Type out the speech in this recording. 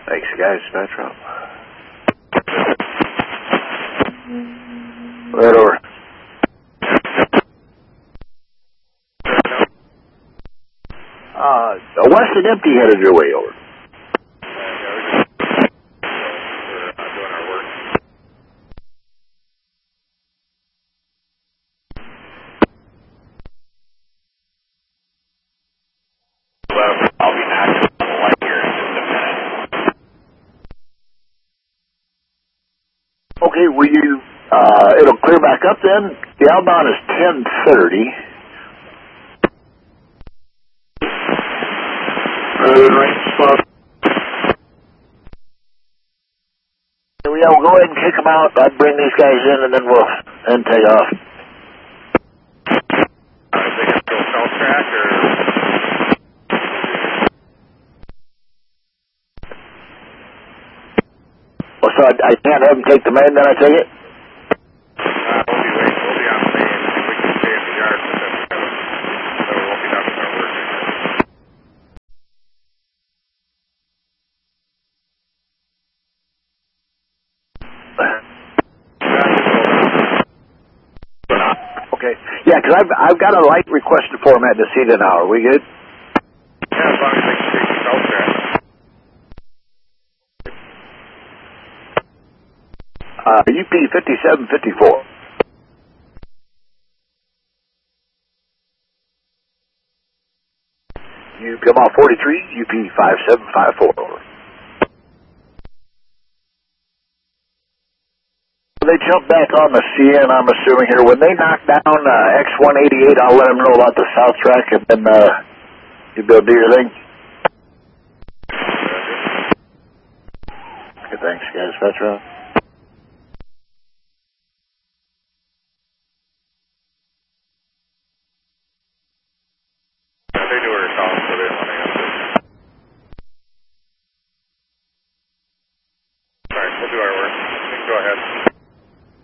Thanks, guys. Metro. Right over. West and empty headed your way over. Doing our work. I'll be back on the light here in just a minute. Okay, will you, it'll clear back up then. The outbound is 10:30. Yeah, we'll go ahead and kick them out. I'll bring these guys in and then we'll take off. Is it going to go south track or? Well, so I can't have them take the main then, I take it? We'll be on the main. If we can stay in the yard, but then we won't be done with our work. Okay. Yeah, because I've got a light requested format to see it now. Are we good? Yeah, as long as they can take the south track. UP 5754. You come off 43, UP 5754. They jump back on the CN, I'm assuming here. When they knock down X188, I'll let them know about the south track, and then you go do your thing. Okay, thanks, guys. That's right.